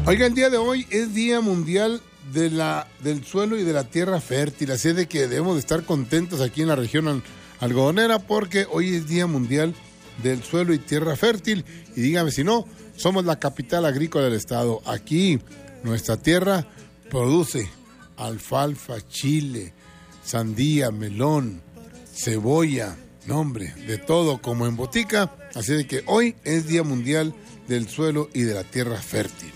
Oiga, el día de hoy es Día Mundial del Suelo y de la Tierra Fértil, así de que debemos de estar contentos aquí en la región algodonera porque hoy es Día Mundial del Suelo y Tierra Fértil. Y dígame si no, somos la capital agrícola del estado. Aquí nuestra tierra produce alfalfa, chile, sandía, melón, cebolla, no hombre, de todo como en botica. Así de que hoy es Día Mundial del Suelo y de la Tierra Fértil.